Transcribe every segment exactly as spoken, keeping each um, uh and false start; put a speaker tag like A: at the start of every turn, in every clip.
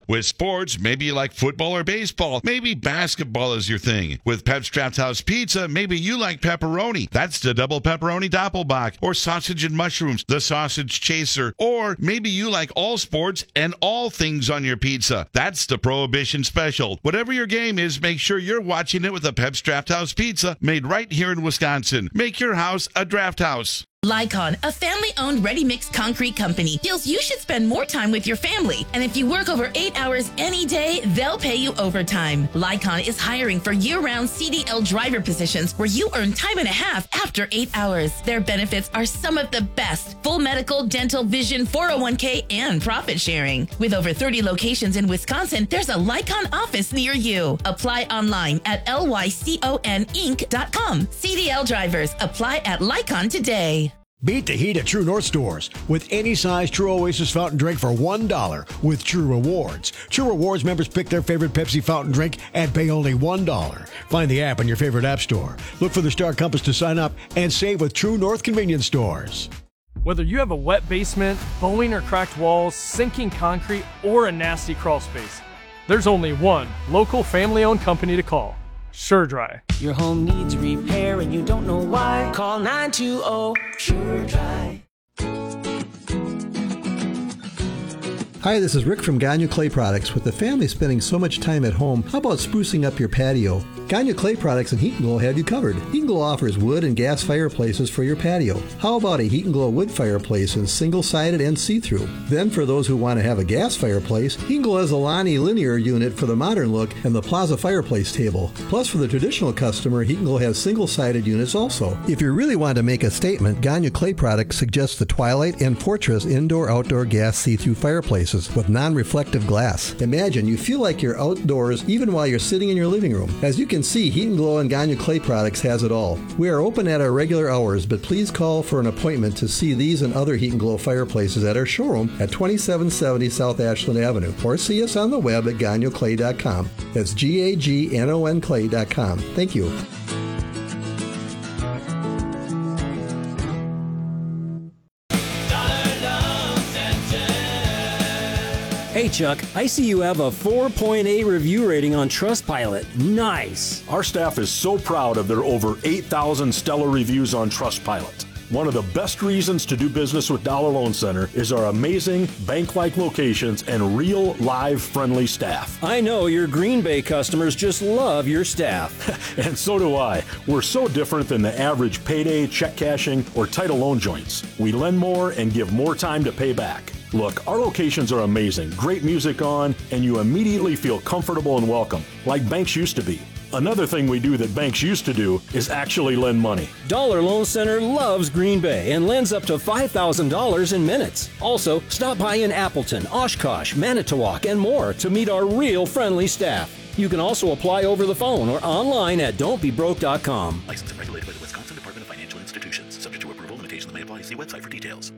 A: With sports, maybe you like football or baseball. Maybe basketball is your thing. With Pep's Draft House Pizza, maybe you like pepperoni. That's the double pepperoni doppelbock. Or sausage and mushrooms, the sausage chaser. Or maybe you like all sports and all things on your pizza. That's the Prohibition Special. Whatever your game is, make sure you're watching it with a Pep's Draft House Pizza made right here in Wisconsin. Make your house a draft house.
B: Lycon, a family-owned ready-mix concrete company, feels you should spend more time with your family. And if you work over eight hours any day, they'll pay you overtime. Lycon is hiring for year-round C D L driver positions where you earn time and a half after eight hours. Their benefits are some of the best. Full medical, dental, vision, four oh one k, and profit sharing. With over thirty locations in Wisconsin, there's a Lycon office near you. Apply online at L Y C O N Inc dot com. C D L drivers, apply at Lycon today.
C: Beat the heat at True North stores with any size True Oasis fountain drink for one dollar with True Rewards. True Rewards members pick their favorite Pepsi fountain drink and pay only one dollar. Find the app on your favorite app store. Look for the Star Compass to sign up and save with True North convenience stores.
D: Whether you have a wet basement, bowing or cracked walls, sinking concrete, or a nasty crawl space, there's only one local family-owned company to call. SureDry.
E: Your home needs repair and you don't know why. Call nine two zero SureDry.
F: Hi, this is Rick from Gagne Clay Products. With the family spending so much time at home, how about sprucing up your patio? Gagne Clay Products and Heat and Glow have you covered. Heat and Glow offers wood and gas fireplaces for your patio. How about a Heat and Glow wood fireplace in single-sided and see-through? Then for those who want to have a gas fireplace, Heat and Glow has a Lonnie linear unit for the modern look and the Plaza fireplace table. Plus for the traditional customer, Heat and Glow has single-sided units also. If you really want to make a statement, Gagne Clay Products suggests the Twilight and Fortress indoor-outdoor gas see-through fireplaces with non-reflective glass. Imagine you feel like you're outdoors even while you're sitting in your living room. As you can see, Heat and Glow and Gagne Clay Products has it all. We are open at our regular hours, but please call for an appointment to see these and other Heat and Glow fireplaces at our showroom at twenty-seven seventy South Ashland Avenue, or see us on the web at gagne clay dot com. That's G A G N O N clay dot com. Thank you.
G: Hey Chuck, I see you have a four point eight review rating on Trustpilot. Nice.
H: Our staff is so proud of their over eight thousand stellar reviews on Trustpilot. One of the best reasons to do business with Dollar Loan Center is our amazing bank-like locations and real, live, friendly staff.
G: I know your Green Bay customers just love your staff.
H: And so do I. We're so different than the average payday, check cashing, or title loan joints. We lend more and give more time to pay back. Look, our locations are amazing, great music on, and you immediately feel comfortable and welcome, like banks used to be. Another thing we do that banks used to do is actually lend money.
G: Dollar Loan Center loves Green Bay and lends up to five thousand dollars in minutes. Also, stop by in Appleton, Oshkosh, Manitowoc, and more to meet our real friendly staff. You can also apply over the phone or online at don't be broke dot com.
I: Licensed and regulated by the Wisconsin Department of Financial Institutions. Subject to approval, limitations may apply. See website for details.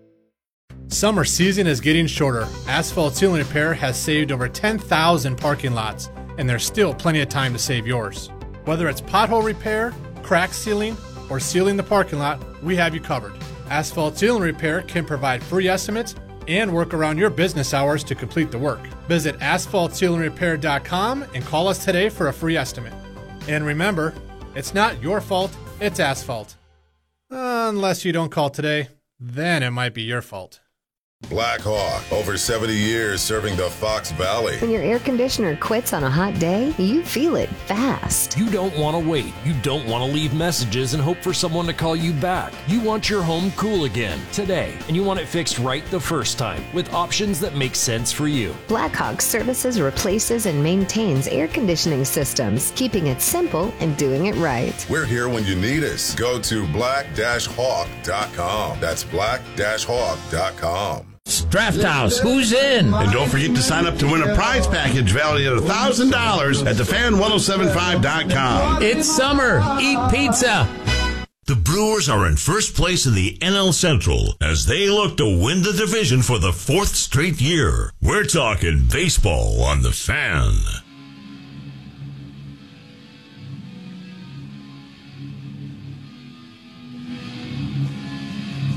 J: Summer season is getting shorter. Asphalt Sealing Repair has saved over ten thousand parking lots, and there's still plenty of time to save yours. Whether it's pothole repair, crack sealing, or sealing the parking lot, we have you covered. Asphalt Sealing Repair can provide free estimates and work around your business hours to complete the work. Visit asphalt sealing repair dot com and call us today for a free estimate. And remember, it's not your fault, it's asphalt. Uh, unless you don't call today, then it might be your fault.
K: Black Hawk, over seventy years serving the Fox Valley.
L: When your air conditioner quits on a hot day, you feel it fast.
M: You don't want to wait. You don't want to leave messages and hope for someone to call you back. You want your home cool again today, and you want it fixed right the first time with options that make sense for you.
L: Blackhawk services, replaces, and maintains air conditioning systems, keeping it simple and doing it right.
K: We're here when you need us. Go to black hawk dot com. That's black hawk dot com.
N: Draft House, who's in? And don't forget to sign up to win a prize package valued at one thousand dollars at the fan ten seventy-five dot com.
O: It's summer. Eat pizza.
P: The Brewers are in first place in the N L Central as they look to win the division for the fourth straight year. We're talking baseball on the Fan.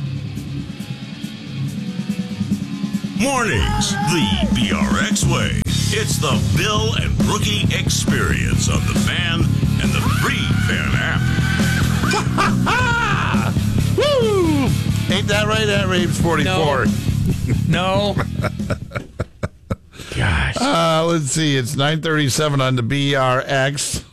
P: Mornings, the B R X way. It's the Bill and Rookie Experience on the Fan and the free Fan app.
N: Woo! Ain't that right, at Raves forty-four?
O: No. no. Gosh.
N: Uh, let's see. It's nine thirty-seven on the B R X.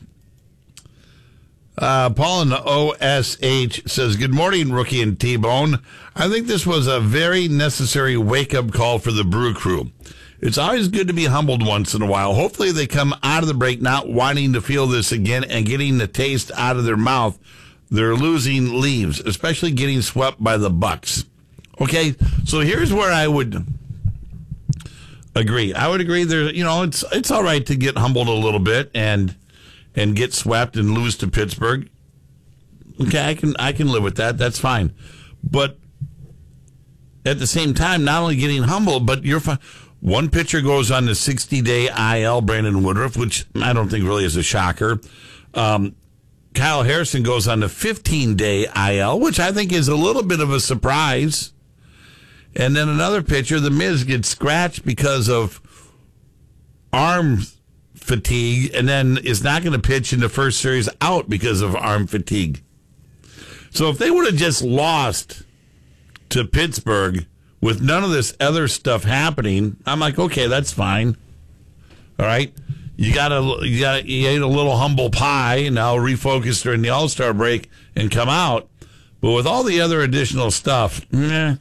N: Uh, Paul in the O S H says, good morning, Rookie and T-Bone. I think this was a very necessary wake-up call for the Brew Crew. It's always good to be humbled once in a while. Hopefully they come out of the break not wanting to feel this again and getting the taste out of their mouth. They're losing leaves, especially getting swept by the Bucks. Okay, so here's where I would agree. I would agree there, you know, it's it's all right to get humbled a little bit and and get swept and lose to Pittsburgh. Okay, I can I can live with that. That's fine. But at the same time, not only getting humbled, but you're fine. One pitcher goes on the sixty-day I L, Brandon Woodruff, which I don't think really is a shocker. Um, Kyle Harrison goes on the fifteen-day I L, which I think is a little bit of a surprise. And then another pitcher, the Miz, gets scratched because of arm fatigue, and then is not going to pitch in the first series out because of arm fatigue. So if they would have just lost to Pittsburgh with none of this other stuff happening, I'm like, okay, that's fine. All right, you got to you got you ate a little humble pie, and now refocus during the All-Star break and come out. But with all the other additional stuff, meh,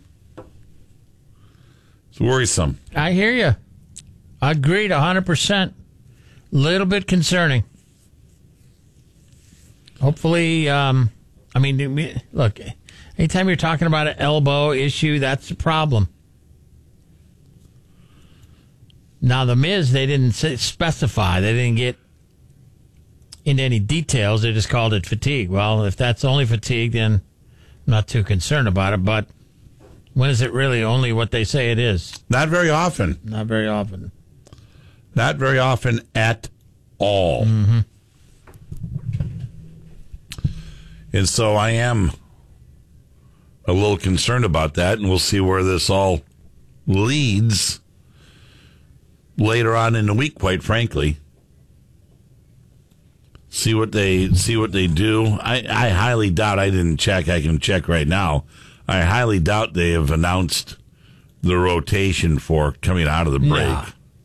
N: it's worrisome.
O: I hear you. Agreed, one hundred percent. Little bit concerning. Hopefully, um, I mean, look, anytime you're talking about an elbow issue, that's the problem. Now, the Miz, they didn't specify. They didn't get into any details. They just called it fatigue. Well, if that's only fatigue, then I'm not too concerned about it. But when is it really only what they say it is?
N: Not very often.
O: Not very often.
N: Not very often at all.
O: Mm-hmm.
N: And so I am a little concerned about that, and we'll see where this all leads later on in the week, quite frankly. See what they see what they do. I, I highly doubt, I didn't check, I can check right now. I highly doubt they have announced the rotation for coming out of the break.
O: Yeah.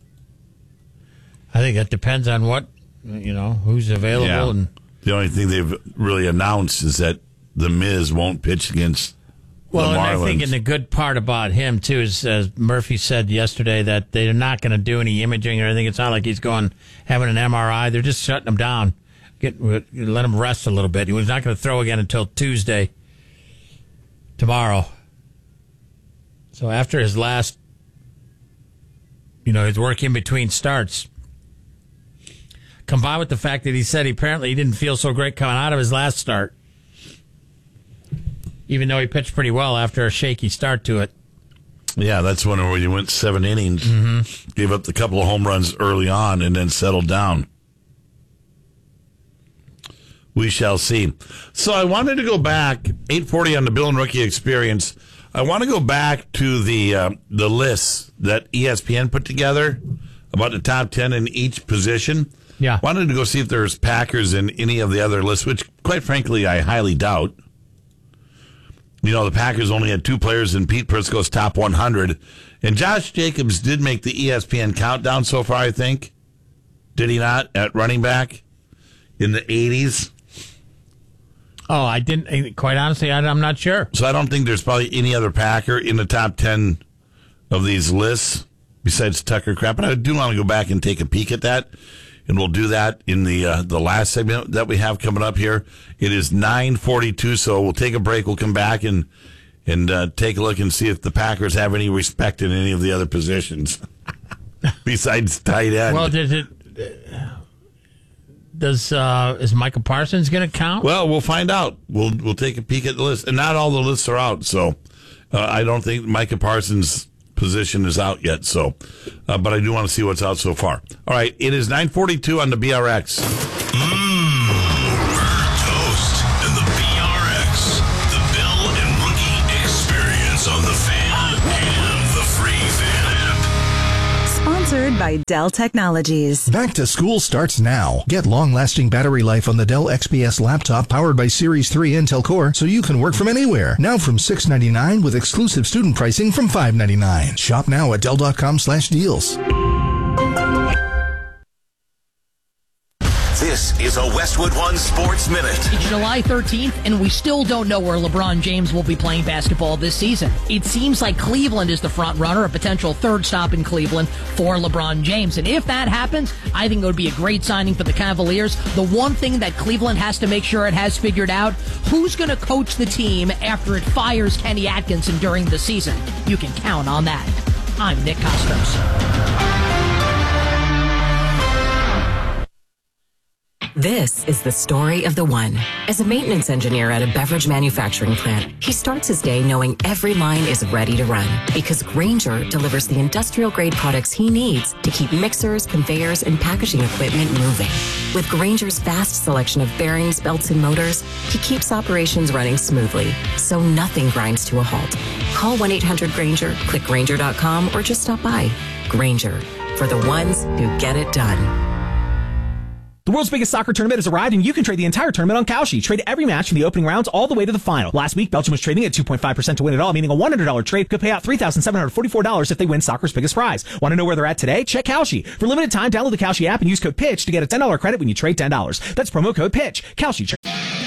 O: I think that depends on what, you know, who's available.
N: Yeah.
O: And
N: the only thing they've really announced is that the Miz won't pitch against
O: well,
N: the Marlins.
O: And I think, and the good part about him too is, as Murphy said yesterday, that they're not going to do any imaging or anything. It's not like he's going having an M R I. They're just shutting him down, get let him rest a little bit. He was not going to throw again until Tuesday, tomorrow. So after his last, you know, his work in between starts, combined with the fact that he said he apparently he didn't feel so great coming out of his last start, even though he pitched pretty well after a shaky start to it.
N: Yeah, that's when he went seven innings,
O: mm-hmm.
N: gave up the couple of home runs early on, and then settled down. We shall see. So I wanted to go back, eight forty on the Bill and Rookie Experience. I want to go back to the uh, the lists that E S P N put together about the top ten in each position.
O: Yeah.
N: Wanted to go see if there's Packers in any of the other lists, which, quite frankly, I highly doubt. You know, the Packers only had two players in Pete Prisco's top one hundred. And Josh Jacobs did make the E S P N countdown so far, I think. Did he not, at running back in the eighties?
O: Oh, I didn't. Quite honestly, I, I'm not sure.
N: So I don't think there's probably any other Packer in the top ten of these lists besides Tucker Kraft. But I do want to go back and take a peek at that. And we'll do that in the uh, the last segment that we have coming up here. It is nine forty-two, so we'll take a break. We'll come back and and uh, take a look and see if the Packers have any respect in any of the other positions besides tight end.
O: Well, did it? Does uh, is Micah Parsons going to count?
N: Well, we'll find out. We'll we'll take a peek at the list, and not all the lists are out. So uh, I don't think Micah Parsons' position is out yet. So, uh, but I do want to see what's out so far. All right, it is nine forty-two on the B R X.
P: Mmm, burnt toast and the B R X, the Bill and Rookie Experience on the Fan and the free Fan app.
Q: Sponsored by by Dell Technologies.
R: Back to school starts now. Get long-lasting battery life on the Dell X P S laptop powered by Series three Intel Core so you can work from anywhere. Now from six ninety-nine with exclusive student pricing from five ninety-nine. Shop now at Dell.com slash deals.
P: This is a Westwood One Sports Minute.
S: It's July thirteenth, and we still don't know where LeBron James will be playing basketball this season. It seems like Cleveland is the front runner, a potential third stop in Cleveland for LeBron James. And if that happens, I think it would be a great signing for the Cavaliers. The one thing that Cleveland has to make sure it has figured out, who's going to coach the team after it fires Kenny Atkinson during the season. You can count on that. I'm Nick Costos.
T: This is the story of the one. As a maintenance engineer at a beverage manufacturing plant, he starts his day knowing every line is ready to run because Grainger delivers the industrial-grade products he needs to keep mixers, conveyors, and packaging equipment moving. With Grainger's vast selection of bearings, belts, and motors, he keeps operations running smoothly, so nothing grinds to a halt. Call one eight hundred Grainger, click Grainger dot com, or just stop by. Grainger, for the ones who get it done.
U: The world's biggest soccer tournament has arrived, and you can trade the entire tournament on Kalshi. Trade every match from the opening rounds all the way to the final. Last week, Belgium was trading at two point five percent to win it all, meaning a one hundred dollars trade could pay out three thousand seven hundred forty-four dollars if they win soccer's biggest prize. Want to know where they're at today? Check Kalshi. For limited time, download the Kalshi app and use code PITCH to get a ten dollars credit when you trade ten dollars. That's promo code PITCH. Kalshi.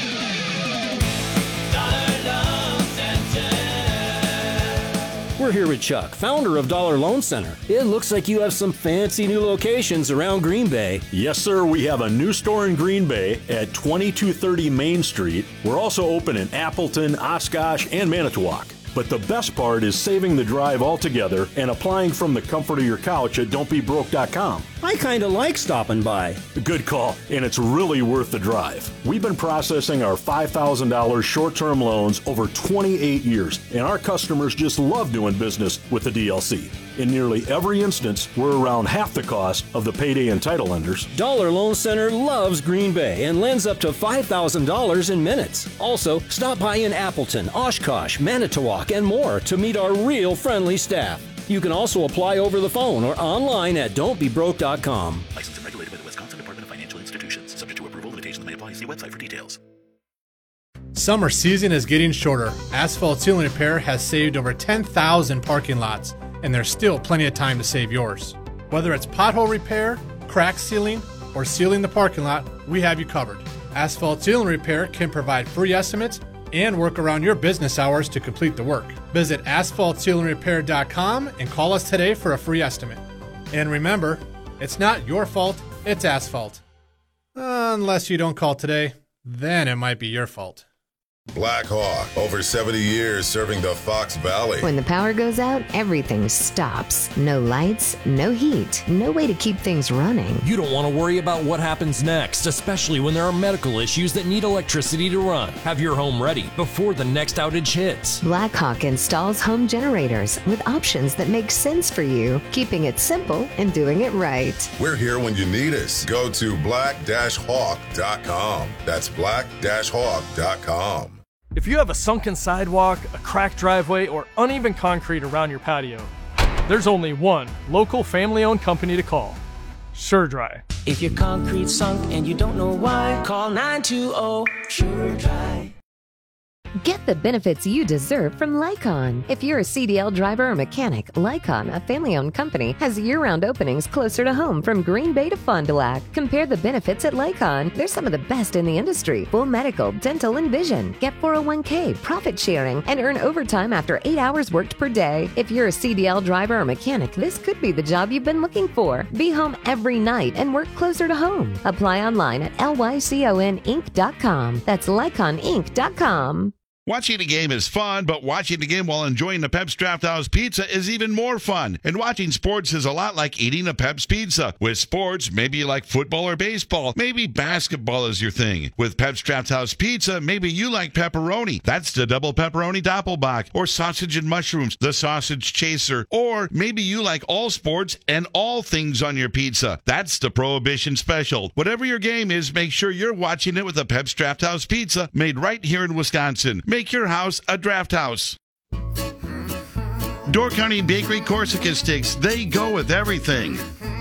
G: We're here with Chuck, founder of Dollar Loan Center. It looks like you have some fancy new locations around Green Bay.
H: Yes, sir. We have a new store in Green Bay at twenty-two thirty Main Street. We're also open in Appleton, Oshkosh, and Manitowoc. But the best part is saving the drive altogether and applying from the comfort of your couch at don't be broke dot com.
G: I kind of like stopping by.
H: Good call, and it's really worth the drive. We've been processing our five thousand dollars short-term loans over twenty-eight years, and our customers just love doing business with the D L C. In nearly every instance, we're around half the cost of the payday and title lenders.
G: Dollar Loan Center loves Green Bay and lends up to five thousand dollars in minutes. Also, stop by in Appleton, Oshkosh, Manitowoc, and more to meet our real friendly staff. You can also apply over the phone or online at don't be broke dot com.
I: Licensed and regulated by the Wisconsin Department of Financial Institutions. Subject to approval, limitations may apply. See website for details.
J: Summer season is getting shorter. Asphalt Seal and Repair has saved over ten thousand parking lots, and there's still plenty of time to save yours. Whether it's pothole repair, crack sealing, or sealing the parking lot, we have you covered. Asphalt Seal and Repair can provide free estimates and work around your business hours to complete the work. Visit asphalt seal and repair dot com and call us today for a free estimate. And remember, it's not your fault, it's asphalt. Uh, unless you don't call today, then it might be your fault.
K: Black Hawk, over seventy years serving the Fox Valley.
L: When the power goes out, everything stops. No lights, no heat, no way to keep things running.
M: You don't want to worry about what happens next, especially when there are medical issues that need electricity to run. Have your home ready before the next outage hits.
L: Black Hawk installs home generators with options that make sense for you, keeping it simple and doing it right.
K: We're here when you need us. Go to black dash hawk dot com. That's black dash hawk dot com.
D: If you have a sunken sidewalk, a cracked driveway, or uneven concrete around your patio, there's only one local family-owned company to call. SureDry.
E: If your concrete's sunk and you don't know why, call nine two zero SureDry.
L: Get the benefits you deserve from Lycon. If you're a C D L driver or mechanic, Lycon, a family-owned company, has year-round openings closer to home from Green Bay to Fond du Lac. Compare the benefits at Lycon. They're some of the best in the industry. Full medical, dental, and vision. Get four oh one k, profit sharing, and earn overtime after eight hours worked per day. If you're a C D L driver or mechanic, this could be the job you've been looking for. Be home every night and work closer to home. Apply online at lycon inc dot com. That's lycon inc dot com.
A: Watching a game is fun, but watching the game while enjoying the Pep's Draft House Pizza is even more fun. And watching sports is a lot like eating a Pep's Pizza. With sports, maybe you like football or baseball. Maybe basketball is your thing. With Pep's Draft House Pizza, maybe you like pepperoni. That's the double pepperoni doppelbock. Or sausage and mushrooms, the sausage chaser. Or maybe you like all sports and all things on your pizza. That's the Prohibition Special. Whatever your game is, make sure you're watching it with a Pep's Draft House Pizza made right here in Wisconsin. Make your house a draft house. Door County Bakery Corsica sticks, they go with everything.